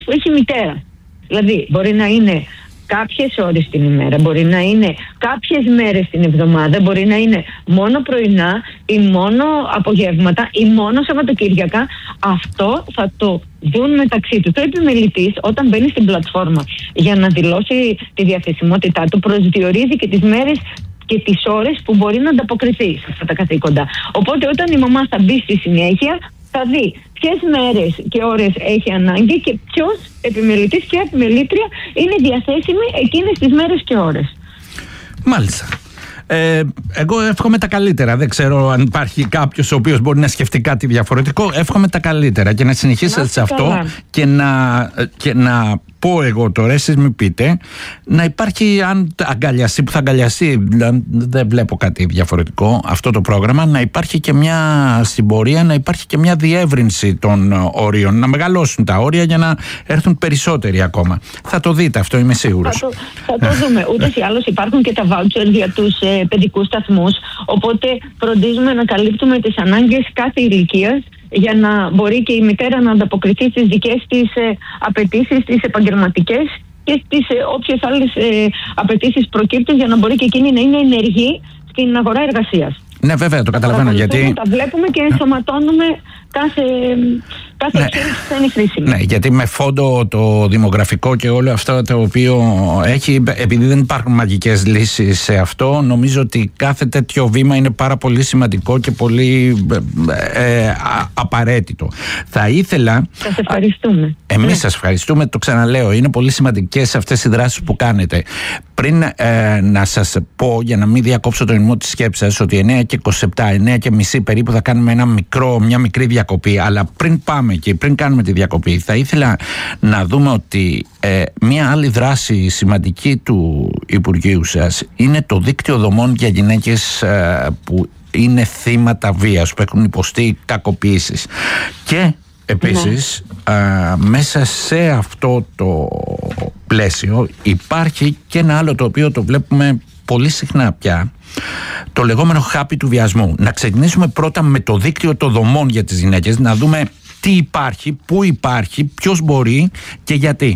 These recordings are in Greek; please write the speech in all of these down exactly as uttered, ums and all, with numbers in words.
που έχει μητέρα. Δηλαδή, μπορεί να είναι κάποιες ώρες την ημέρα, μπορεί να είναι κάποιες μέρες την εβδομάδα, μπορεί να είναι μόνο πρωινά ή μόνο απογεύματα ή μόνο Σαββατοκύριακα. Αυτό θα το δουν μεταξύ του. Το επιμελητής, όταν μπαίνει στην πλατφόρμα για να δηλώσει τη διαθεσιμότητά του, προσδιορίζει και τις μέρες και τις ώρες που μπορεί να ανταποκριθεί σε αυτά τα καθήκοντα. Οπότε, όταν η μαμά θα μπει στη συνέχεια, θα δει ποιες μέρες και ώρες έχει ανάγκη και ποιος επιμελητής, ποια επιμελήτρια είναι διαθέσιμη εκείνες τις μέρες και ώρες. Μάλιστα. Ε, εγώ εύχομαι τα καλύτερα. Δεν ξέρω αν υπάρχει κάποιος ο οποίος μπορεί να σκεφτεί κάτι διαφορετικό. Εύχομαι τα καλύτερα και να συνεχίσετε σε αυτό και να, και να πω εγώ τώρα, εσείς μην πείτε, να υπάρχει, αν αγκαλιαστεί, που θα αγκαλιαστεί, δεν βλέπω κάτι διαφορετικό αυτό το πρόγραμμα, να υπάρχει και μια στην πορεία, να υπάρχει και μια διεύρυνση των όριων, να μεγαλώσουν τα όρια για να έρθουν περισσότεροι ακόμα. Θα το δείτε αυτό, είμαι σίγουρος. Θα το, θα το δούμε. Ούτως ή άλλως υπάρχουν και τα voucher για τους ε, παιδικούς σταθμούς, οπότε φροντίζουμε να καλύπτουμε τις ανάγκες κάθε ηλικίας, για να μπορεί και η μητέρα να ανταποκριθεί στις δικές της ε, απαιτήσεις, τις επαγγελματικές και στις ε, όποιες άλλες ε, απαιτήσεις προκύπτουν, για να μπορεί και εκείνη να είναι ενεργή στην αγορά εργασίας. Ναι, βέβαια, το καταλαβαίνω, γιατί τα βλέπουμε και ενσωματώνουμε κάθε, κάθε ναι. εξέλιξη που θα είναι χρήσιμη. Ναι, γιατί με φόντο το δημογραφικό και όλο αυτό το οποίο έχει, επειδή δεν υπάρχουν μαγικές λύσεις σε αυτό, νομίζω ότι κάθε τέτοιο βήμα είναι πάρα πολύ σημαντικό και πολύ ε, ε, απαραίτητο. Θα ήθελα... Σας ευχαριστούμε. Εμείς ναι. σας ευχαριστούμε, το ξαναλέω, είναι πολύ σημαντικές αυτές οι δράσεις που κάνετε. Πριν ε, να σας πω, για να μην διακόψω το ρυθμό της σκέψης σας, ότι εννιά και είκοσι επτά, εννιά και μισή περίπου θα κάνουμε ένα μικρό, μια μικρή διακοπή, αλλά πριν πάμε και πριν κάνουμε τη διακοπή, θα ήθελα να δούμε ότι ε, μια άλλη δράση σημαντική του Υπουργείου σας είναι το δίκτυο δομών για γυναίκες ε, που είναι θύματα βίας, που έχουν υποστεί κακοποίησεις. Και επίσης, ναι. α, μέσα σε αυτό το πλαίσιο υπάρχει και ένα άλλο το οποίο το βλέπουμε πολύ συχνά πια, το λεγόμενο χάπι του βιασμού. Να ξεκινήσουμε πρώτα με το δίκτυο των δομών για τις γυναίκες, να δούμε τι υπάρχει, πού υπάρχει, ποιος μπορεί και γιατί.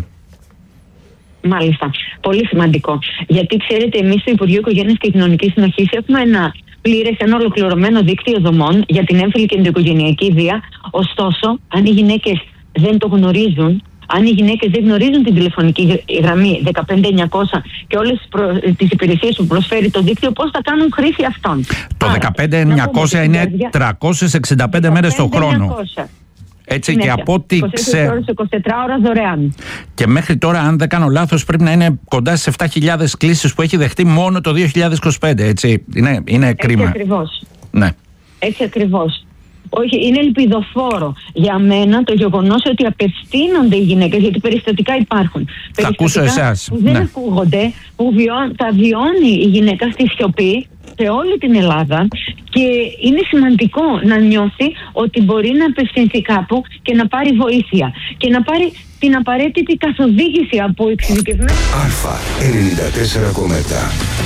Μάλιστα. Πολύ σημαντικό. Γιατί ξέρετε, εμείς στο Υπουργείο Οικογένειας και Κοινωνικής Συνοχής έχουμε ένα πλήρες, ένα ολοκληρωμένο δίκτυο δομών για την έμφυλη και την οικογενειακή βία. Ωστόσο, αν οι γυναίκες δεν το γνωρίζουν, αν οι γυναίκες δεν γνωρίζουν την τηλεφωνική γραμμή δεκαπέντε εννιακόσια και όλες τις, προ... τις υπηρεσίες που προσφέρει το δίκτυο, πώς θα κάνουν χρήση αυτών. Το δεκαπέντε εννιακόσια είναι τριακόσιες εξήντα πέντε μέρες το χρόνο. Έτσι, συνέχεια. Και από ό,τι ξέρω. είκοσι τέσσερις ώρες δωρεάν. Και μέχρι τώρα, αν δεν κάνω λάθος, πρέπει να είναι κοντά στις επτά χιλιάδες κλήσεις που έχει δεχτεί μόνο το δύο χιλιάδες είκοσι πέντε. Έτσι, είναι, είναι κρίμα. Έτσι ακριβώς. Ναι. Έτσι ακριβώς. Όχι, είναι ελπιδοφόρο για μένα το γεγονός ότι απευθύνονται οι γυναίκες, γιατί περιστατικά υπάρχουν. Θα ακούσω εσάς. Που δεν ναι. ακούγονται, που βιώ, τα βιώνει η γυναίκα στη σιωπή σε όλη την Ελλάδα, και είναι σημαντικό να νιώθει ότι μπορεί να απευθυνθεί κάπου και να πάρει βοήθεια και να πάρει την απαραίτητη καθοδήγηση από εξειδικευμένους. Αλφα ενενήντα τέσσερα κόμμα επτά.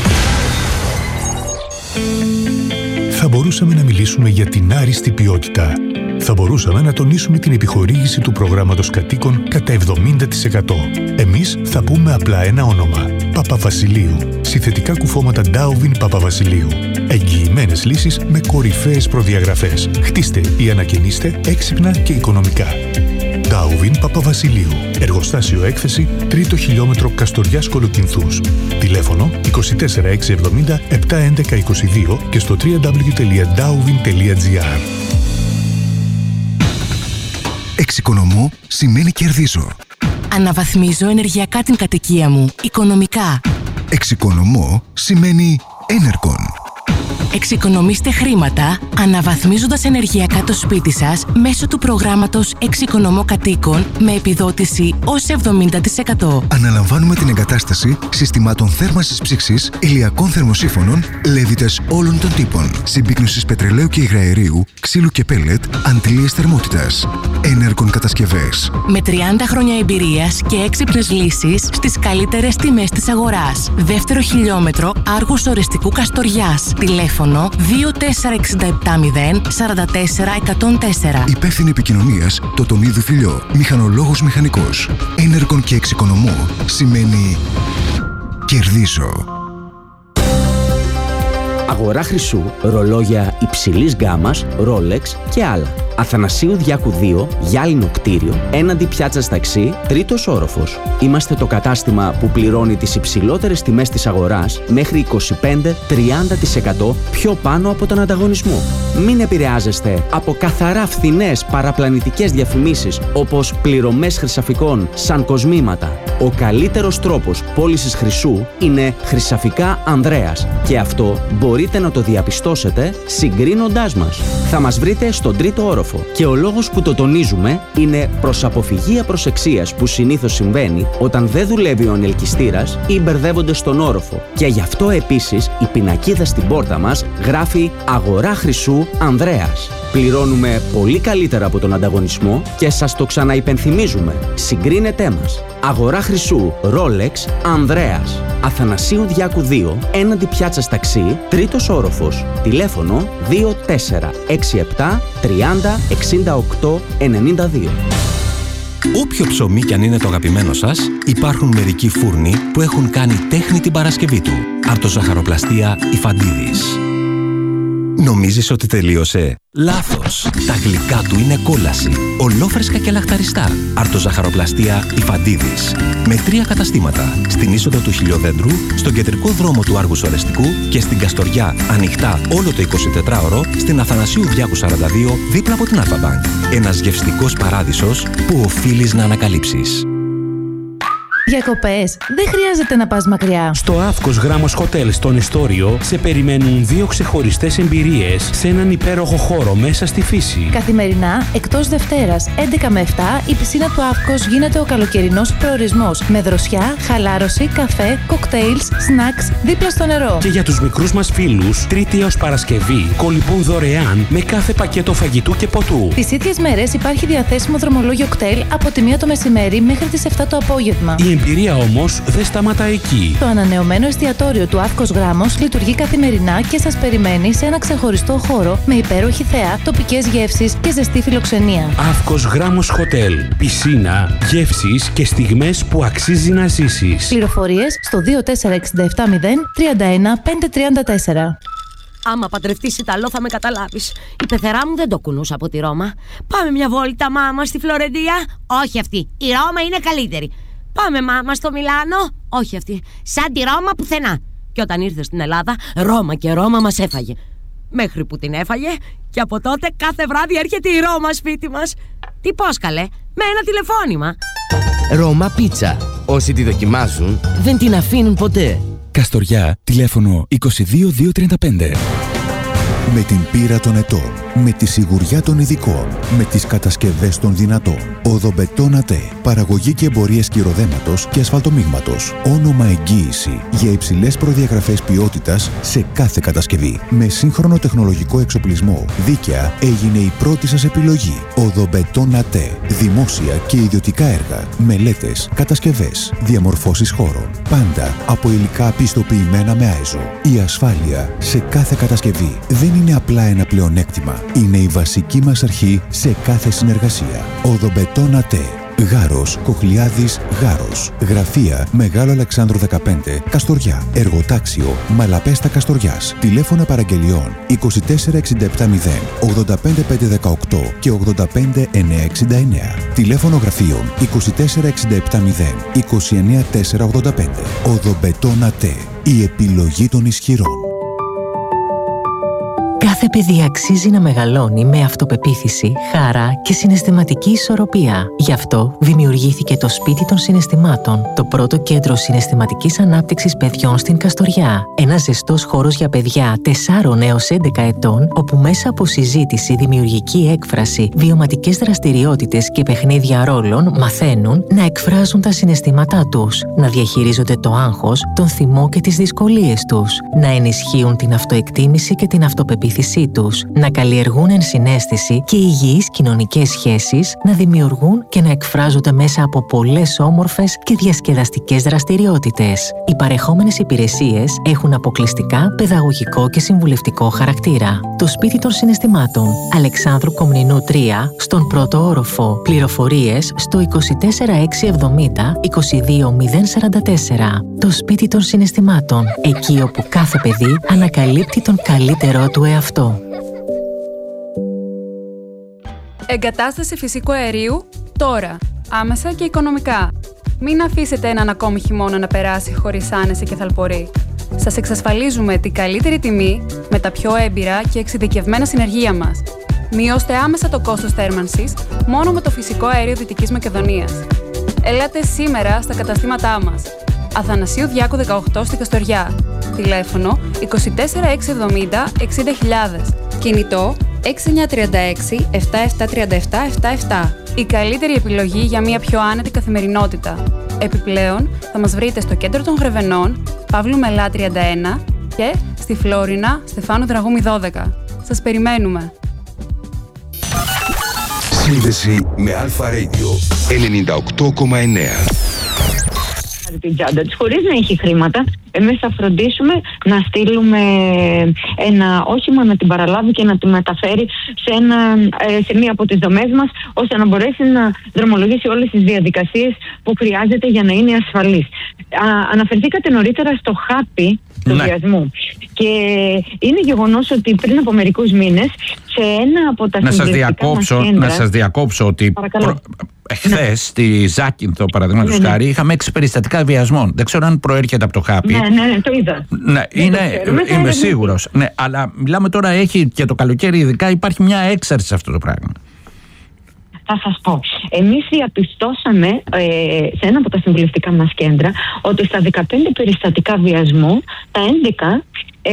Θα μπορούσαμε να μιλήσουμε για την άριστη ποιότητα. Θα μπορούσαμε να τονίσουμε την επιχορήγηση του προγράμματος κατοίκων κατά εβδομήντα τοις εκατό. Εμείς θα πούμε απλά ένα όνομα. Παπαβασιλείου. Συνθετικά κουφώματα Ντάουβιν Παπαβασιλείου. Εγγυημένες λύσεις με κορυφαίες προδιαγραφές. Χτίστε ή ανακαινίστε έξυπνα και οικονομικά. Ντάουβιν Παπαβασιλείου. Εργοστάσιο έκθεση, τρίτο χιλιόμετρο Καστοριάς Κολοκυνθούς. Τηλέφωνο είκοσι τέσσερα εξακόσια εβδομήντα επτακόσια έντεκα είκοσι δύο και στο double-u double-u double-u τελεία ντάουβιν τελεία τζι άρ. Εξοικονομώ σημαίνει κερδίζω. Αναβαθμίζω ενεργειακά την κατοικία μου, οικονομικά. Εξοικονομώ σημαίνει Enercon. Εξοικονομήστε χρήματα αναβαθμίζοντας ενεργειακά το σπίτι σας μέσω του προγράμματος Εξοικονομώ Κατοίκων με επιδότηση ως εβδομήντα τοις εκατό. Αναλαμβάνουμε την εγκατάσταση συστημάτων θέρμανσης ψήξης, ηλιακών θερμοσύφωνων, λέβητες όλων των τύπων, συμπίκνωσης πετρελαίου και υγραερίου, ξύλου και πέλετ, αντλίες θερμότητας. Enercon κατασκευές. Με τριάντα χρόνια εμπειρίας και έξυπνες λύσεις στις καλύτερες τιμές της αγοράς. Δεύτερο χιλιόμετρο Άργους Ορεστικού Καστοριάς. Τηλέφωνο τηλέφωνο δύο τέσσερα έξι επτά μηδέν τέσσερα τέσσερα ένα μηδέν τέσσερα. Υπεύθυνη επικοινωνίας Τοτονίδου Φιλιό. Μηχανολόγος μηχανικός. Ένεργον και εξοικονομώ σημαίνει κερδίζω. Αγορά χρυσού, ρολόγια υψηλής γκάμας, Rolex και άλλα. Αθανασίου Διάκου δύο, γυάλινο κτίριο, έναντι πιάτσας ταξί, τρίτος όροφος. Είμαστε το κατάστημα που πληρώνει τις υψηλότερες τιμές της αγοράς μέχρι είκοσι πέντε με τριάντα τοις εκατό πιο πάνω από τον ανταγωνισμό. Μην επηρεάζεστε από καθαρά φθηνές παραπλανητικές διαφημίσεις όπως πληρωμές χρυσαφικών σαν κοσμήματα. Ο καλύτερος τρόπος πώλησης χρυσού είναι Χρυσαφικά Ανδρέας και αυτό μπορείτε να το διαπιστώσετε συγκρίνοντάς μας. Θα μας βρείτε στον τρίτο όροφο και ο λόγος που το τονίζουμε είναι προς αποφυγή απροσεξίας που συνήθως συμβαίνει όταν δεν δουλεύει ο ανελκυστήρας ή μπερδεύονται στον όροφο. Και γι' αυτό επίσης η πινακίδα στην πόρτα μας γράφει «Αγορά χρυσού Ανδρέας». Πληρώνουμε πολύ καλύτερα από τον ανταγωνισμό και σας το ξαναυπενθυμίζουμε. Συγκρίνετέ μας. Αγορά χρυσού Rolex Ανδρέας. Αθανασίου Διάκου δύο, έναντι πιάτσας ταξί, τρίτος όροφος. Τηλέφωνο δύο τέσσερα έξι επτά τριάντα εξήντα οκτώ ενενήντα δύο. Όποιο ψωμί κι αν είναι το αγαπημένο σας, υπάρχουν μερικοί φούρνοι που έχουν κάνει τέχνη την Παρασκευή του. Αρτοζαχαροπλαστεία Ιφαντίδης. Νομίζεις ότι τελείωσε? Λάθος! Τα γλυκά του είναι κόλαση. Ολόφρεσκα και λαχταριστά. Αρτοζαχαροπλαστεία Ιφαντίδης. Με τρία καταστήματα. Στην είσοδο του Χιλιοδέντρου, στον κεντρικό δρόμο του Άργου Ορεστικού και στην Καστοριά, ανοιχτά όλο το εικοσιτετράωρο, στην Αθανασίου Διάκου σαράντα δύο, δίπλα από την Αλφα-Μπανκ. Ένας γευστικός παράδεισος που οφείλεις να ανακαλύψεις. Διακοπές. Δεν χρειάζεται να πας μακριά. Στο Αύκος Γράμμος Hotel στον Εστόριο σε περιμένουν δύο ξεχωριστές εμπειρίες σε έναν υπέροχο χώρο μέσα στη φύση. Καθημερινά, εκτός Δευτέρας, έντεκα με επτά, η πισίνα του Αύκος γίνεται ο καλοκαιρινός προορισμός. Με δροσιά, χαλάρωση, καφέ, κοκτέιλς, σνακς, δίπλα στο νερό. Και για τους μικρούς μας φίλους, Τρίτη έως Παρασκευή, κολυμπούν δωρεάν με κάθε πακέτο φαγητού και ποτού. Τις ίδιες μέρες υπάρχει διαθέσιμο δρομολόγιο κτέλ από τη μία το μεσημέρι μέχρι τις επτά το απόγευμα. Η εμπειρία όμως δεν σταματά εκεί. Το ανανεωμένο εστιατόριο του Αύκος Γράμμος λειτουργεί καθημερινά και σας περιμένει σε ένα ξεχωριστό χώρο με υπέροχη θέα, τοπικές γεύσεις και ζεστή φιλοξενία. Αύκος Γράμμος Hotel. Πισίνα, γεύσεις και στιγμές που αξίζει να ζήσεις. Πληροφορίες στο δύο τέσσερα έξι επτά μηδέν τρία ένα πέντε τρία τέσσερα. Άμα παντρευτείς Ιταλό θα με καταλάβεις. Η πεθερά μου δεν το κουνούσα από τη Ρώμα. Πάμε μια βόλτα, μάμα, στη Φλωρεντία. Όχι αυτή. Η Ρώμα είναι καλύτερη. Πάμε, μάμα, στο Μιλάνο. Όχι αυτή. Σαν τη Ρώμα πουθενά. Και όταν ήρθε στην Ελλάδα, Ρώμα και Ρώμα μας έφαγε. Μέχρι που την έφαγε και από τότε κάθε βράδυ έρχεται η Ρώμα σπίτι μας. Τι πώς καλέ, με ένα τηλεφώνημα. Ρώμα Πίτσα. Όσοι τη δοκιμάζουν δεν την αφήνουν ποτέ. Καστοριά, τηλέφωνο είκοσι δύο δύο τριάντα πέντε. Με την πείρα των ετών, με τη σιγουριά των ειδικών, με τις κατασκευές των δυνατών. Οδομπετόν ΑΤΕ. Παραγωγή και εμπορίες κυροδέματος και ασφαλτομίγματος. Όνομα εγγύηση για υψηλές προδιαγραφές ποιότητας σε κάθε κατασκευή. Με σύγχρονο τεχνολογικό εξοπλισμό. Δίκαια έγινε η πρώτη σας επιλογή. Οδομπετόν ΑΤΕ. Δημόσια και ιδιωτικά έργα. Μελέτες, κατασκευές, διαμορφώσεις χώρων. Πάντα από υλικά πιστοποιημένα με άιζο. Η ασφάλεια σε κάθε κατασκευή δεν είναι απλά ένα πλεονέκτημα. Είναι η βασική μας αρχή σε κάθε συνεργασία. Οδομπετόν ΑΤΕ. Γάρος, Κοχλιάδης, Γάρος. Γραφεία Μεγάλο Αλεξάνδρου δεκαπέντε, Καστοριά. Εργοτάξιο Μαλαπέστα Καστοριάς. Τηλέφωνα παραγγελιών είκοσι τέσσερα εξήντα επτά μηδέν ογδόντα πέντε πεντακόσια δεκαοκτώ και ογδόντα πέντε εννιακόσια εξήντα εννέα. Τηλέφωνο γραφείων είκοσι τέσσερα εξήντα επτά μηδέν είκοσι εννέα τετρακόσια ογδόντα πέντε. Οδομπετόν ΑΤΕ. Η επιλογή των ισχυρών. Κάθε παιδί αξίζει να μεγαλώνει με αυτοπεποίθηση, χαρά και συναισθηματική ισορροπία. Γι' αυτό δημιουργήθηκε το Σπίτι των Συναισθημάτων, το πρώτο κέντρο συναισθηματικής ανάπτυξης παιδιών στην Καστοριά. Ένας ζεστός χώρος για παιδιά τεσσάρων έως έντεκα ετών, όπου μέσα από συζήτηση, δημιουργική έκφραση, βιωματικές δραστηριότητες και παιχνίδια ρόλων μαθαίνουν να εκφράζουν τα συναισθήματά τους, να διαχειρίζονται το άγχος, τον θυμό και τις δυσκολίες τους, να ενισχύουν την αυτοεκτίμηση και την αυτοπεποίθηση μεταξύ τους, να καλλιεργούν ενσυναίσθηση και υγιείς κοινωνικές σχέσεις, να δημιουργούν και να εκφράζονται μέσα από πολλές όμορφες και διασκεδαστικές δραστηριότητες. Οι παρεχόμενες υπηρεσίες έχουν αποκλειστικά παιδαγωγικό και συμβουλευτικό χαρακτήρα. Το σπίτι των συναισθημάτων, Αλεξάνδρου Κομνηνού τρία, στον πρώτο όροφο. Πληροφορίες στο είκοσι τέσσερα έξι εβδομήντα είκοσι δύο μηδέν σαράντα τέσσερα. Το σπίτι των συναισθημάτων, εκεί όπου κάθε παιδί ανακαλύπτει τον καλύτερό του εαυτό. Εγκατάσταση φυσικού αερίου τώρα, άμεσα και οικονομικά. Μην αφήσετε έναν ακόμη χειμώνα να περάσει χωρίς άνεση και θαλπορή. Σας εξασφαλίζουμε την καλύτερη τιμή με τα πιο έμπειρα και εξειδικευμένα συνεργεία μας. Μειώστε άμεσα το κόστος θέρμανσης μόνο με το φυσικό αέριο Δυτικής Μακεδονίας. Ελάτε σήμερα στα καταστήματά μας. Αθανασίου Διάκου δεκαοκτώ στη Καστοριά. Τηλέφωνο είκοσι τέσσερα έξι εβδομήντα εξήντα χιλιάδες. Κινητό έξι εννιά τρία έξι επτά επτά τρία επτά επτά επτά. Η καλύτερη επιλογή για μια πιο άνετη καθημερινότητα. Επιπλέον, θα μας βρείτε στο κέντρο των Γρεβενών, Παύλου Μελά τριάντα ένα και στη Φλόρινα, Στεφάνου Δραγούμη δώδεκα. Σας περιμένουμε. Σύνδεση με Αλφα Radio ενενήντα οκτώ κόμμα εννέα. Την τσάντα της, χωρίς να έχει χρήματα, εμείς θα φροντίσουμε να στείλουμε ένα όχημα να την παραλάβει και να τη μεταφέρει σε, ένα, σε μία από τις δομές μας, ώστε να μπορέσει να δρομολογήσει όλες τις διαδικασίες που χρειάζεται για να είναι ασφαλής. Α, αναφερθήκατε νωρίτερα στο χάπι του ναι. βιασμού. Και είναι γεγονός ότι πριν από μερικούς μήνες σε ένα από τα να σας διακόψω, μας κέντρα... Να σας διακόψω ότι προ... εχθές ναι. στη Ζάκυνθο, παραδείγματος ναι, ναι. χάρη, είχαμε έξι περιστατικά βιασμών. Δεν ξέρω αν προέρχεται από το χάπι. Ναι, ναι, ναι, το είδα. Ναι, είναι, το είμαι σίγουρος. Ναι, αλλά μιλάμε τώρα, έχει και το καλοκαίρι ειδικά, υπάρχει μια έξαρση σε αυτό το πράγμα. Θα σας πω. Εμείς διαπιστώσαμε ε, σε ένα από τα συμβουλευτικά μας κέντρα ότι στα δεκαπέντε περιστατικά βιασμού, τα έντεκα ε,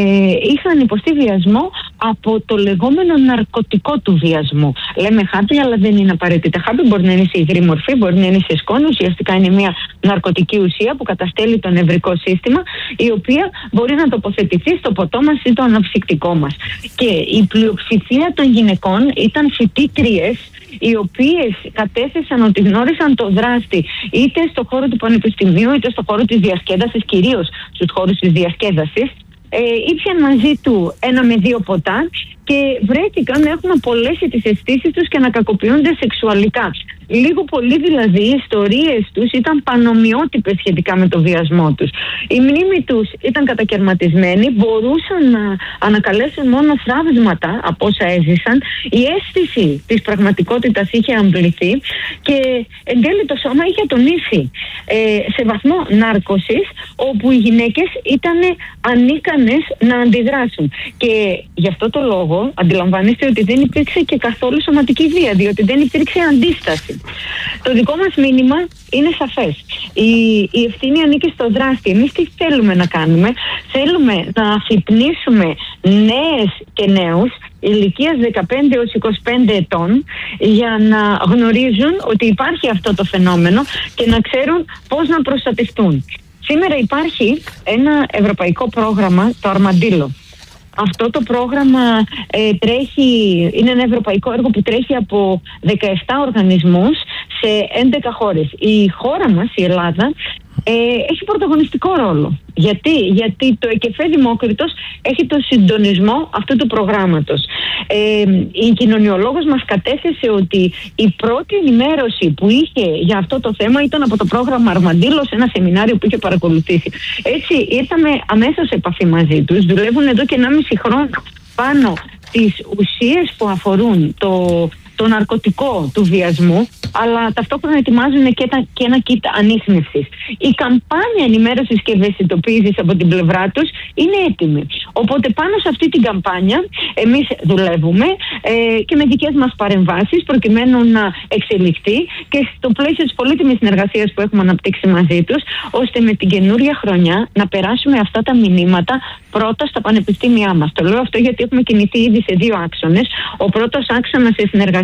είχαν υποστεί βιασμό από το λεγόμενο ναρκωτικό του βιασμού. Λέμε χάπι, αλλά δεν είναι απαραίτητα χάπι. Μπορεί να είναι σε υγρή μορφή, μπορεί να είναι σε σκόνη. Ουσιαστικά είναι μια ναρκωτική ουσία που καταστέλει το νευρικό σύστημα, η οποία μπορεί να τοποθετηθεί στο ποτό μας ή το αναψυκτικό μας. Και η πλειοψηφία των γυναικών ήταν φοιτήτριες, οι οποίες κατέθεσαν ότι γνώρισαν το δράστη είτε στο χώρο του πανεπιστημίου είτε στο χώρο της διασκέδασης, κυρίως στους χώρους της διασκέδασης, ε, ήπιαν μαζί του ένα με δύο ποτά και βρέθηκαν να έχουν απολέσει τις αισθήσεις τους και να κακοποιούνται σεξουαλικά. Λίγο πολύ δηλαδή οι ιστορίες τους ήταν πανομοιότυπες σχετικά με το βιασμό τους. Η μνήμη τους ήταν κατακαιρματισμένη, μπορούσαν να ανακαλέσουν μόνο θραύσματα από όσα έζησαν. Η αίσθηση της πραγματικότητας είχε αμπληθεί και εν τέλει το σώμα είχε ατονίσει ε, σε βαθμό νάρκωσης, όπου οι γυναίκες ήταν ανίκανες να αντιδράσουν. Και γι' αυτό το λόγο αντιλαμβάνεστε ότι δεν υπήρξε και καθόλου σωματική βία, διότι δεν υπήρξε αντίσταση. Το δικό μας μήνυμα είναι σαφές. Η, η ευθύνη ανήκει στο δράστη. Εμείς τι θέλουμε να κάνουμε? Θέλουμε να αφυπνίσουμε νέες και νέους ηλικίας δεκαπέντε έως είκοσι πέντε ετών για να γνωρίζουν ότι υπάρχει αυτό το φαινόμενο και να ξέρουν πώς να προστατευτούν. Σήμερα υπάρχει ένα ευρωπαϊκό πρόγραμμα, το Αρμαντήλο. Αυτό το πρόγραμμα ε, τρέχει, είναι ένα ευρωπαϊκό έργο που τρέχει από δεκαεπτά οργανισμούς σε έντεκα χώρες. Η χώρα μας, η Ελλάδα, ε, έχει πρωταγωνιστικό ρόλο. Γιατί? Γιατί το ΕΚΕΦΕ Δημόκριτος έχει το συντονισμό αυτού του προγράμματος. Ε, η κοινωνιολόγος μας κατέθεσε ότι η πρώτη ενημέρωση που είχε για αυτό το θέμα ήταν από το πρόγραμμα Αρμαντήλο, σε ένα σεμινάριο που είχε παρακολουθήσει. Έτσι ήρθαμε αμέσως σε επαφή μαζί τους. Δουλεύουν εδώ και ενάμιση χρόνο πάνω τις ουσίες που αφορούν το, το ναρκωτικό του βιασμού, αλλά ταυτόχρονα ετοιμάζουν και, τα, και ένα kit ανίχνευσης. Η καμπάνια ενημέρωσης και ευαισθητοποίησης από την πλευρά τους είναι έτοιμη. Οπότε πάνω σε αυτή την καμπάνια εμείς δουλεύουμε ε, και με δικές μας παρεμβάσεις προκειμένου να εξελιχθεί και στο πλαίσιο της πολύτιμης συνεργασίας που έχουμε αναπτύξει μαζί τους, ώστε με την καινούρια χρονιά να περάσουμε αυτά τα μηνύματα πρώτα στα πανεπιστήμια μας. Το λέω αυτό γιατί έχουμε κινηθεί ήδη σε δύο άξονες. Ο πρώτος άξονας σε συνεργασία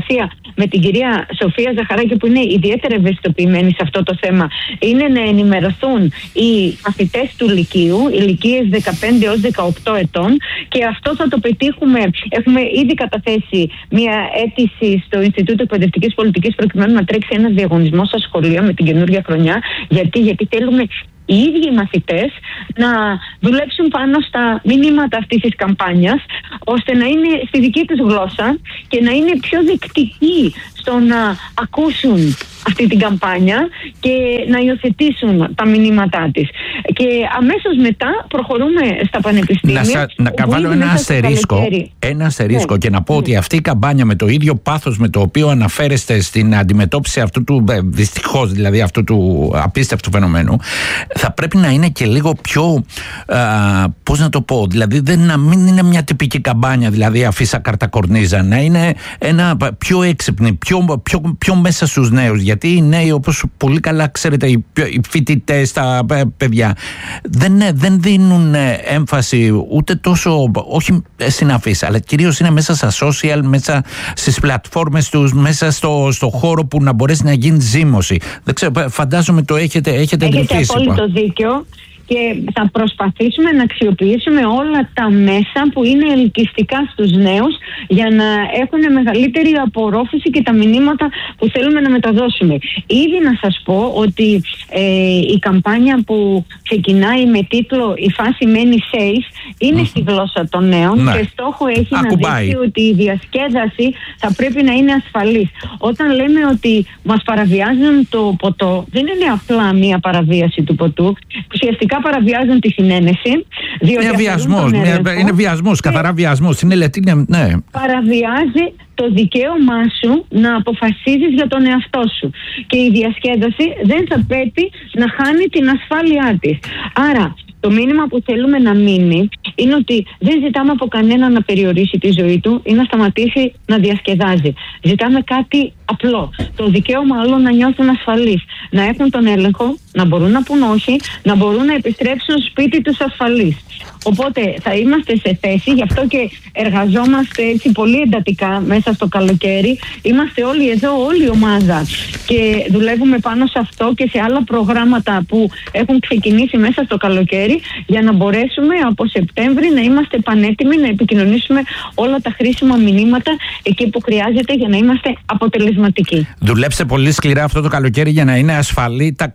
συνεργασία με την κυρία Σοφία Ζαχαράκη, που είναι ιδιαίτερα ευαισθητοποιημένη σε αυτό το θέμα, είναι να ενημερωθούν οι μαθητές του Λυκείου, ηλικίες δεκαπέντε έως δεκαοκτώ ετών, και αυτό θα το πετύχουμε. Έχουμε ήδη καταθέσει μια αίτηση στο Ινστιτούτο Εκπαιδευτικής Πολιτικής προκειμένου να τρέξει ένας διαγωνισμός στα σχολεία με την καινούργια χρονιά. Γιατί, γιατί θέλουμε οι ίδιοι οι μαθητές να δουλέψουν πάνω στα μηνύματα αυτής της καμπάνιας, ώστε να είναι στη δική τους γλώσσα και να είναι πιο δεκτικοί στο να ακούσουν αυτή την καμπάνια και να υιοθετήσουν τα μηνύματά της. Και αμέσως μετά προχωρούμε στα πανεπιστήμια. Να, σα, να καβάλω ένα αστερίσκο, ένα αστερίσκο ναι. και να πω ναι. ότι αυτή η καμπάνια, με το ίδιο πάθος με το οποίο αναφέρεστε στην αντιμετώπιση αυτού του, δυστυχώς δηλαδή αυτού του απίστευτου φαινομένου, θα πρέπει να είναι και λίγο πιο, α, πώς να το πω, δηλαδή δεν, να μην είναι μια τυπική καμπάνια, δηλαδή αφίσα καρτακορνίζα, να είναι ένα πιο έξυπνη, πιο, πιο, πιο μέσα στους νέους. Γιατί οι νέοι, όπως πολύ καλά ξέρετε, οι, οι φοιτητές, τα παιδιά, δεν, δεν δίνουν έμφαση ούτε τόσο, όχι στην αφίσα, αλλά κυρίως είναι μέσα στα social, μέσα στις πλατφόρμες τους, μέσα στο, στο χώρο που να μπορέσει να γίνει ζήμωση. Δεν ξέρω, φαντάζομαι το έχετε, έχετε εντρυφήσει. Έχετε απόλυτο δίκιο. Και θα προσπαθήσουμε να αξιοποιήσουμε όλα τα μέσα που είναι ελκυστικά στους νέους για να έχουν μεγαλύτερη απορρόφηση και τα μηνύματα που θέλουμε να μεταδώσουμε. Ήδη να σας πω ότι ε, η καμπάνια που ξεκινάει με τίτλο «Η φάση μένει safe» είναι mm. στη γλώσσα των νέων ναι. και στόχο έχει Ακουμπάει. να δείξει ότι η διασκέδαση θα πρέπει να είναι ασφαλής. Όταν λέμε ότι μας παραβιάζουν το ποτό, δεν είναι απλά μία παραβίαση του ποτού. Ουσιαστικά παραβιάζουν τη συνένεση. Είναι βιασμός, είναι βιασμός, καθαρά βιασμός. Είναι λετίνια, ναι. Παραβιάζει το δικαίωμά σου να αποφασίζεις για τον εαυτό σου. Και η διασκέδαση δεν θα πρέπει να χάνει την ασφάλειά της. Άρα, το μήνυμα που θέλουμε να μείνει είναι ότι δεν ζητάμε από κανέναν να περιορίσει τη ζωή του ή να σταματήσει να διασκεδάζει. Ζητάμε κάτι απλό. Το δικαίωμα όλων να νιώθουν ασφαλείς. Να έχουν τον έλεγχο, να μπορούν να πούν όχι, να μπορούν να επιστρέψουν στο σπίτι τους ασφαλείς. Οπότε θα είμαστε σε θέση, γι' αυτό και εργαζόμαστε έτσι πολύ εντατικά μέσα στο καλοκαίρι. Είμαστε όλοι εδώ, όλη η ομάδα, και δουλεύουμε πάνω σε αυτό και σε άλλα προγράμματα που έχουν ξεκινήσει μέσα στο καλοκαίρι, για να μπορέσουμε από Σεπτέμβρη να είμαστε πανέτοιμοι να επικοινωνήσουμε όλα τα χρήσιμα μηνύματα εκεί που χρειάζεται για να είμαστε αποτελεσματικοί. Δουλέψτε πολύ σκληρά αυτό το καλοκαίρι για να είναι ασφαλή, τα,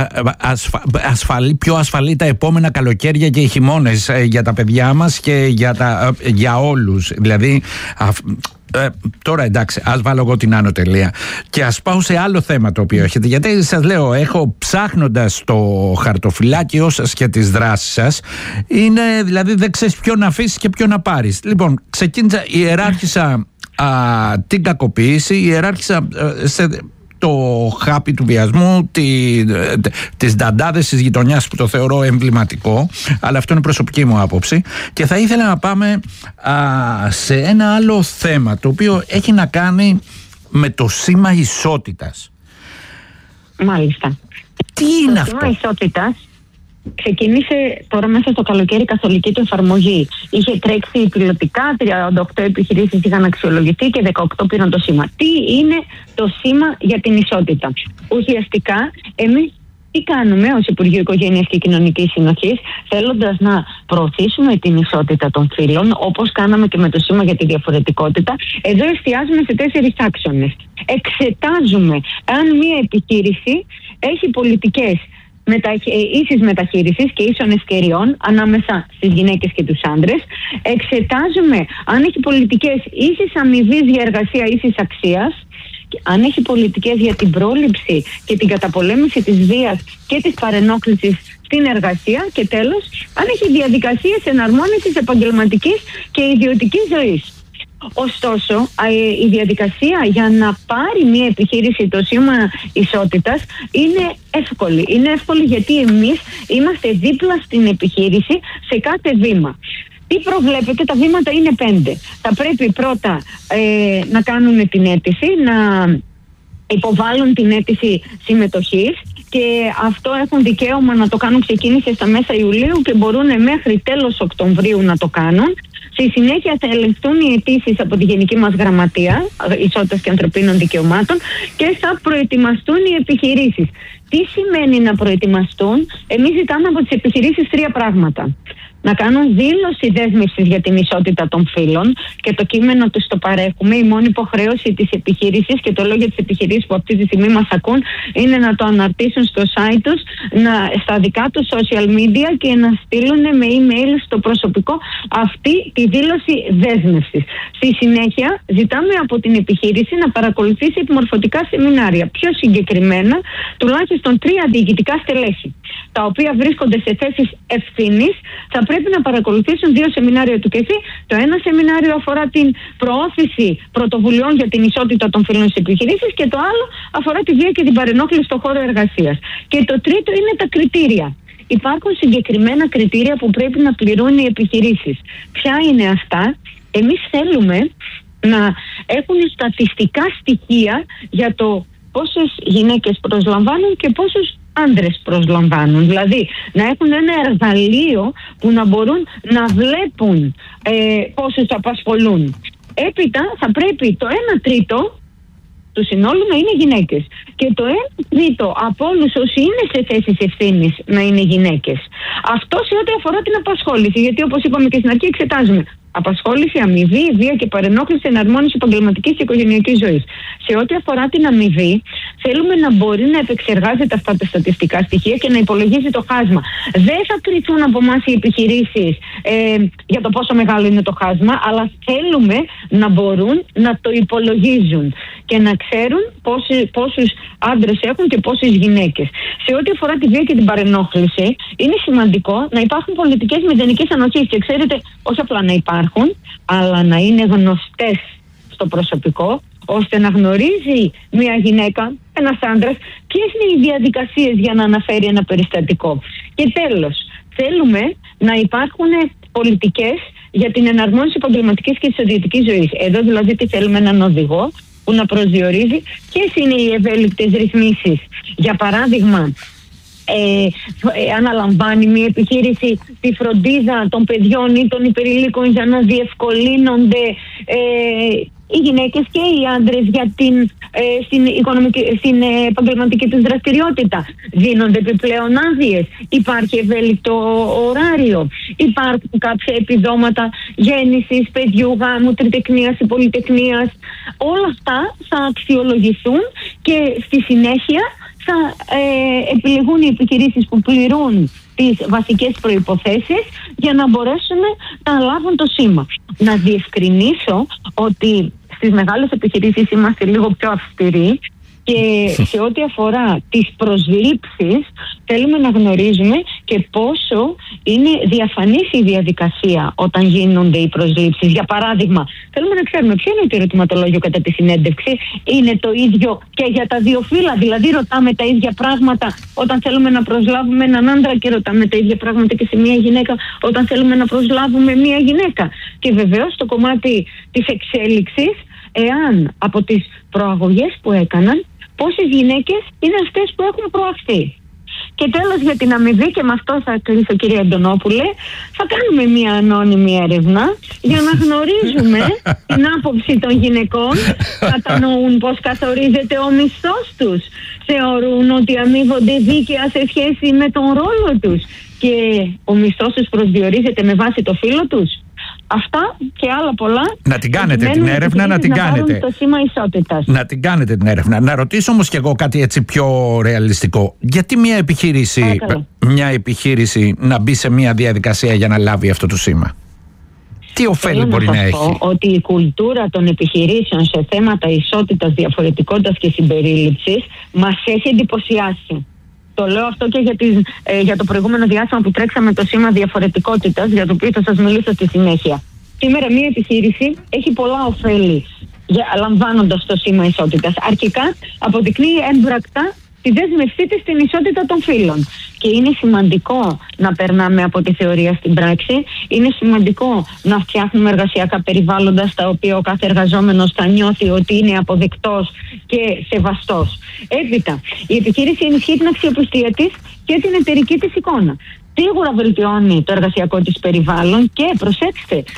ασφα, ασφαλή, πιο ασφαλή τα επόμενα καλοκαίρια και οι χειμώνες για τα παιδιά μας και για, τα, για όλους. Δηλαδή, α, ε, τώρα εντάξει, ας βάλω εγώ την άνω τελεία και ας πάω σε άλλο θέμα το οποίο έχετε. Γιατί σας λέω, έχω ψάχνοντας το χαρτοφυλάκιό σας και τις δράσεις σας, είναι δηλαδή δεν ξέρεις ποιον να αφήσεις και ποιον να πάρεις. Λοιπόν, ξεκίνησα, ιεράρχησα α, την κακοποίηση, ιεράρχησα ε, σε... το χάπι του βιασμού, τη, τις νταντάδες της γειτονιάς που το θεωρώ εμβληματικό, αλλά αυτό είναι προσωπική μου άποψη, και θα ήθελα να πάμε α, σε ένα άλλο θέμα το οποίο έχει να κάνει με το σήμα ισότητας. Μάλιστα. Τι είναι το αυτό? Το σήμα ισότητας ξεκίνησε τώρα μέσα στο καλοκαίρι καθολική του εφαρμογή. Είχε τρέξει πιλωτικά, τριάντα οκτώ επιχειρήσεις είχαν αξιολογηθεί και δεκαοκτώ πήραν το σήμα. Τι είναι το σήμα για την ισότητα? Ουσιαστικά, εμείς τι κάνουμε ως Υπουργείο Οικογένειας και Κοινωνικής Συνοχής, θέλοντας να προωθήσουμε την ισότητα των φύλων, όπως κάναμε και με το σήμα για τη διαφορετικότητα? Εδώ εστιάζουμε σε τέσσερις άξονες. Εξετάζουμε αν μια επιχείρηση έχει πολιτικές μετα... ίσης μεταχείρισης και ίσων ευκαιριών ανάμεσα στις γυναίκες και τους άντρες. Εξετάζουμε αν έχει πολιτικές ίσης αμοιβής για εργασία ίσης αξίας, αν έχει πολιτικές για την πρόληψη και την καταπολέμηση της βίας και της παρενόχλησης στην εργασία, και τέλος, αν έχει διαδικασίες εναρμόνισης επαγγελματικής και ιδιωτικής ζωής. Ωστόσο, η διαδικασία για να πάρει μια επιχείρηση το σήμα ισότητας είναι εύκολη. Είναι εύκολη γιατί εμείς είμαστε δίπλα στην επιχείρηση σε κάθε βήμα. Τι προβλέπετε? Τα βήματα είναι πέντε. Θα πρέπει πρώτα ε, να κάνουν την αίτηση, να υποβάλουν την αίτηση συμμετοχής, και αυτό έχουν δικαίωμα να το κάνουν. Ξεκίνησε στα μέσα Ιουλίου και μπορούν μέχρι τέλος Οκτωβρίου να το κάνουν. Στη συνέχεια θα ελεγχθούν οι αιτήσεις από τη Γενική μας Γραμματεία Ισότητας και Ανθρωπίνων Δικαιωμάτων και θα προετοιμαστούν οι επιχειρήσεις. Τι σημαίνει να προετοιμαστούν? Εμείς ζητάμε από τις επιχειρήσεις τρία πράγματα. Να κάνουν δήλωση δέσμευσης για την ισότητα των φύλων και το κείμενο τους το παρέχουμε. Η μόνη υποχρέωση της επιχείρησης, και το λέω για τις επιχειρήσεις που αυτή τη στιγμή μας ακούν, είναι να το αναρτήσουν στο site τους, να, στα δικά τους social media και να στείλουν με email στο προσωπικό αυτή τη δήλωση δέσμευσης. Στη συνέχεια ζητάμε από την επιχείρηση να παρακολουθήσει επιμορφωτικά σεμινάρια. Πιο συγκεκριμένα, τουλάχιστον τρία διοικητικά στελέχη, τα οποία βρίσκονται σε θέσεις ευθύνης, θα πρέπει να παρακολουθήσουν δύο σεμινάρια του ΚΕΘΥ. Το ένα σεμινάριο αφορά την προώθηση πρωτοβουλειών για την ισότητα των φύλων στις επιχειρήσεις και το άλλο αφορά τη βία και την παρενόχληση στον χώρο εργασίας. Και το τρίτο είναι τα κριτήρια. Υπάρχουν συγκεκριμένα κριτήρια που πρέπει να πληρούν οι επιχειρήσεις. Ποια είναι αυτά? Εμείς θέλουμε να έχουν στατιστικά στοιχεία για το πόσες γυναίκες προσλαμβάνουν και πόσους άντρες προσλαμβάνουν. Δηλαδή να έχουν ένα εργαλείο που να μπορούν να βλέπουν ε, πόσους απασχολούν. Έπειτα θα πρέπει το ένα τρίτο του συνόλου να είναι γυναίκες και το ένα τρίτο από όλους όσοι είναι σε θέσεις ευθύνης να είναι γυναίκες. Αυτό σε ό,τι αφορά την απασχόληση, γιατί όπως είπαμε και στην αρχή εξετάζουμε απασχόληση, αμοιβή, βία και παρενόχληση, εναρμόνιση επαγγελματικής και οικογενειακής ζωής. Σε ό,τι αφορά την αμοιβή, θέλουμε να μπορεί να επεξεργάζεται αυτά τα στατιστικά στοιχεία και να υπολογίζει το χάσμα. Δεν θα κριθούν από εμάς οι επιχειρήσεις ε, για το πόσο μεγάλο είναι το χάσμα, αλλά θέλουμε να μπορούν να το υπολογίζουν και να ξέρουν πόσοι, πόσους άντρες έχουν και πόσες γυναίκες. Σε ό,τι αφορά τη βία και την παρενόχληση, είναι σημαντικό να υπάρχουν πολιτικές μηδενικής ανοχής. Και ξέρετε, όχι απλά να υπάρχουν, αλλά να είναι γνωστές στο προσωπικό, ώστε να γνωρίζει μια γυναίκα, ένας άντρας, ποιες είναι οι διαδικασίες για να αναφέρει ένα περιστατικό. Και τέλος, θέλουμε να υπάρχουν πολιτικές για την εναρμόνιση επαγγελματικής και της ιδιωτικής ζωής. Εδώ δηλαδή τι θέλουμε? Έναν οδηγό που να προσδιορίζει ποιες είναι οι ευέλικτες ρυθμίσεις. Για παράδειγμα, Ε, ε, αναλαμβάνει μια επιχείρηση τη φροντίδα των παιδιών ή των υπερηλίκων για να διευκολύνονται ε, οι γυναίκες και οι άντρες για την, ε, στην, οικονομική, στην ε, επαγγελματική τους δραστηριότητα. Δίνονται επιπλέον άδειες, υπάρχει ευέλικτο ωράριο, υπάρχουν κάποια επιδόματα γέννησης, παιδιού, γάμου, τριτεκνίας ή πολυτεκνίας. Όλα αυτά θα αξιολογηθούν και στη συνέχεια θα ε, επιλεγούν οι επιχειρήσεις που πληρούν τις βασικές προϋποθέσεις για να μπορέσουν να λάβουν το σήμα. Να διευκρινίσω ότι στις μεγάλες επιχειρήσεις είμαστε λίγο πιο αυστηροί και σε ό,τι αφορά τις προσλήψεις θέλουμε να γνωρίζουμε και πόσο είναι διαφανής η διαδικασία όταν γίνονται οι προσλήψεις. Για παράδειγμα, θέλουμε να ξέρουμε ποιο είναι το ερωτηματολόγιο κατά τη συνέντευξη. Είναι το ίδιο και για τα δύο φύλλα, δηλαδή ρωτάμε τα ίδια πράγματα όταν θέλουμε να προσλάβουμε έναν άντρα και ρωτάμε τα ίδια πράγματα και σε μια γυναίκα όταν θέλουμε να προσλάβουμε μια γυναίκα. Και βεβαίως το κομμάτι της εξέλιξης, εάν από τις προαγωγές που έκαναν, πόσες γυναίκες είναι αυτές που έχουν προαχθεί. Και τέλος, για την αμοιβή, και με αυτό θα κλείσω κυρία Αντωνόπουλε, θα κάνουμε μια ανώνυμη έρευνα για να γνωρίζουμε την άποψη των γυναικών. Κατανοούν πώς καθορίζεται ο μισθός τους, θεωρούν ότι αμείβονται δίκαια σε σχέση με τον ρόλο τους και ο μισθός τους προσδιορίζεται με βάση το φύλο τους. Αυτά και άλλα πολλά. Να την κάνετε την έρευνα, να την να κάνετε. Το σήμα ισότητας. Να την κάνετε την έρευνα. Να ρωτήσω όμως και εγώ κάτι έτσι πιο ρεαλιστικό. Γιατί μια επιχείρηση, μια επιχείρηση να μπει σε μια διαδικασία για να λάβει αυτό το σήμα? Τι ωφέλη μπορεί να, να έχει? Πω ότι η κουλτούρα των επιχειρήσεων σε θέματα ισότητας, διαφορετικότητας και συμπερίληψης μας έχει εντυπωσιάσει. Το λέω αυτό και για, τις, ε, για το προηγούμενο διάστημα που τρέξαμε το σήμα διαφορετικότητας, για το οποίο θα σας μιλήσω στη συνέχεια. Σήμερα μια επιχείρηση έχει πολλά ωφέλη λαμβάνοντας το σήμα ισότητας. Αρχικά αποδεικνύει έμπρακτα τη δέσμευσή της στην ισότητα των φύλων. Και είναι σημαντικό να περνάμε από τη θεωρία στην πράξη. Είναι σημαντικό να φτιάχνουμε εργασιακά περιβάλλοντα στα οποία ο κάθε εργαζόμενος θα νιώθει ότι είναι αποδεκτός και σεβαστός. Έπειτα, η επιχείρηση ενισχύει την αξιοπιστία της και την εταιρική της εικόνα. Σίγουρα βελτιώνει το εργασιακό της περιβάλλον και, προσέξτε,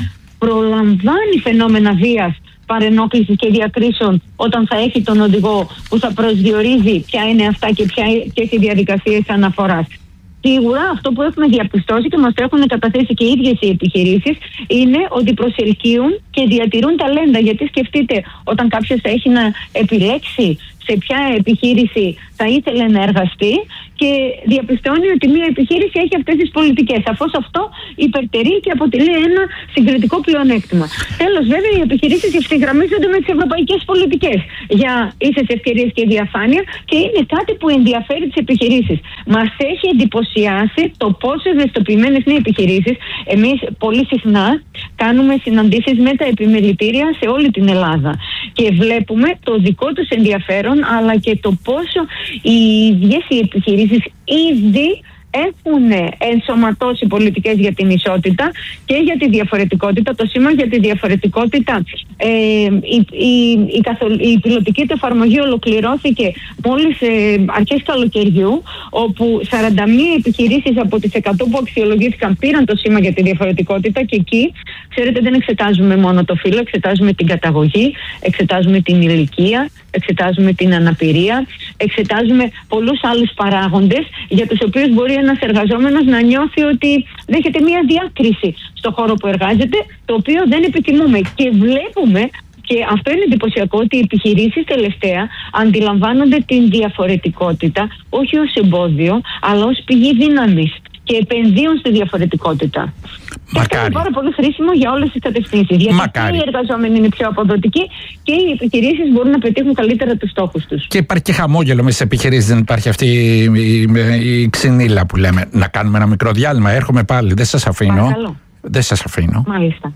προλαμβάνει φαινόμενα βίας, παρενόχλησης και διακρίσεων όταν θα έχει τον οδηγό που θα προσδιορίζει ποια είναι αυτά και ποιες οι διαδικασίες αναφοράς. Σίγουρα αυτό που έχουμε διαπιστώσει και μας το έχουν καταθέσει και οι ίδιες οι επιχειρήσεις είναι ότι προσελκύουν και διατηρούν ταλέντα. Γιατί σκεφτείτε, όταν κάποιος θα έχει να επιλέξει σε ποια επιχείρηση θα ήθελε να εργαστεί και διαπιστώνει ότι μια επιχείρηση έχει αυτές τις πολιτικές. Σαφώς αυτό υπερτερεί και αποτελεί ένα συγκριτικό πλεονέκτημα. Τέλος, βέβαια, οι επιχειρήσεις ευθυγραμμίζονται με τις ευρωπαϊκές πολιτικές για ίσες ευκαιρίες και διαφάνεια και είναι κάτι που ενδιαφέρει τις επιχειρήσεις. Μας έχει εντυπωσιάσει το πόσο ευαισθητοποιημένες είναι οι επιχειρήσεις. Εμείς πολύ συχνά κάνουμε συναντήσεις με τα επιμελητήρια σε όλη την Ελλάδα και βλέπουμε το δικό τους ενδιαφέρον, αλλά και το πόσο οι ίδιες οι επιχειρήσεις ήδη έχουν ενσωματώσει πολιτικές για την ισότητα και για τη διαφορετικότητα. Το σήμα για τη διαφορετικότητα, ε, η, η, η, καθολ, η πιλωτική του εφαρμογή ολοκληρώθηκε μόλις ε, αρχές καλοκαιριού, όπου σαράντα μία επιχειρήσεις από τις εκατό που αξιολογήθηκαν πήραν το σήμα για τη διαφορετικότητα και εκεί, ξέρετε, δεν εξετάζουμε μόνο το φύλο, εξετάζουμε την καταγωγή, εξετάζουμε την ηλικία, εξετάζουμε την αναπηρία, εξετάζουμε πολλούς άλλους παράγοντες για τους οποίους μπορεί ένας εργαζόμενος να νιώθει ότι δέχεται μια διάκριση στο χώρο που εργάζεται, το οποίο δεν επιθυμούμε. Και βλέπουμε, και αυτό είναι εντυπωσιακό, ότι οι επιχειρήσεις τελευταία αντιλαμβάνονται την διαφορετικότητα όχι ως εμπόδιο, αλλά ως πηγή δύναμης και επενδύουν στη διαφορετικότητα. Και αυτό είναι πάρα πολύ χρήσιμο για όλες τις κατευθύνσεις. Γιατί και οι εργαζόμενοι είναι πιο αποδοτικοί και οι επιχειρήσεις μπορούν να πετύχουν καλύτερα τους στόχους τους. Και υπάρχει και χαμόγελο με τις επιχειρήσεις, δεν υπάρχει αυτή η, η, η ξυνήλα που λέμε. Να κάνουμε ένα μικρό διάλειμμα, έρχομαι πάλι. Δεν σας αφήνω. Παρακαλώ. Δεν σας αφήνω. Μάλιστα.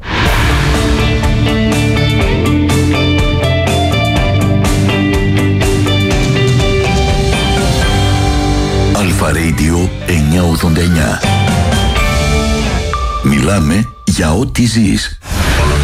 Αλφα Radio εννιακόσια ογδόντα εννιά. Μιλάμε για ό,τι ζεις.